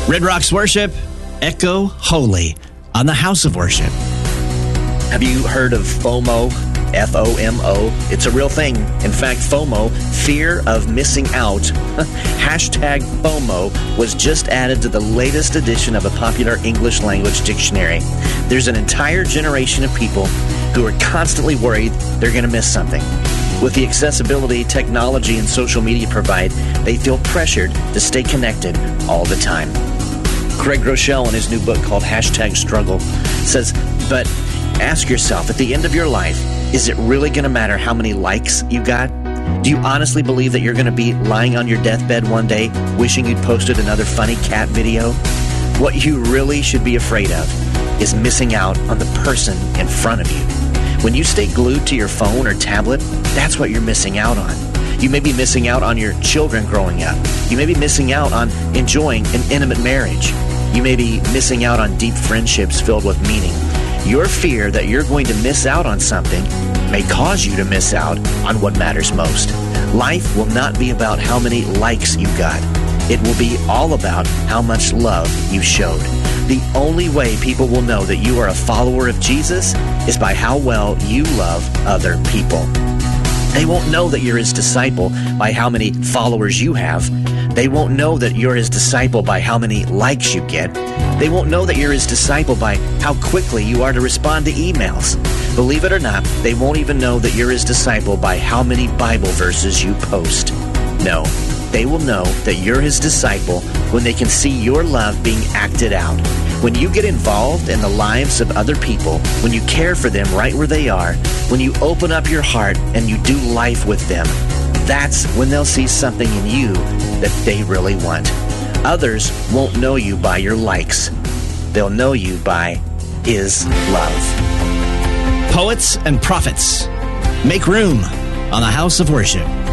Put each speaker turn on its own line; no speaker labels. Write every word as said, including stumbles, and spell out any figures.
Red Rocks Worship, Echo Holy on the House of Worship.
Have you heard of FOMO? F O M O. It's a real thing. In fact, FOMO, fear of missing out, hashtag FOMO, was just added to the latest edition of a popular English language dictionary. There's an entire generation of people who are constantly worried they're going to miss something. With the accessibility technology and social media provide, they feel pressured to stay connected all the time. Craig Groeschel, in his new book called Hashtag Struggle, says, but ask yourself, at the end of your life, is it really going to matter how many likes you got? Do you honestly believe that you're going to be lying on your deathbed one day wishing you'd posted another funny cat video? What you really should be afraid of is missing out on the person in front of you. When you stay glued to your phone or tablet, that's what you're missing out on. You may be missing out on your children growing up. You may be missing out on enjoying an intimate marriage. You may be missing out on deep friendships filled with meaning. Your fear that you're going to miss out on something may cause you to miss out on what matters most. Life will not be about how many likes you got. It will be all about how much love you showed. The only way people will know that you are a follower of Jesus is by how well you love other people. They won't know that you're his disciple by how many followers you have. They won't know that you're his disciple by how many likes you get. They won't know that you're his disciple by how quickly you are to respond to emails. Believe it or not, they won't even know that you're his disciple by how many Bible verses you post. No, they will know that you're his disciple when they can see your love being acted out. When you get involved in the lives of other people, when you care for them right where they are, when you open up your heart and you do life with them, that's when they'll see something in you that they really want. Others won't know you by your likes. They'll know you by his love.
Poets and prophets, make room on the House of Worship.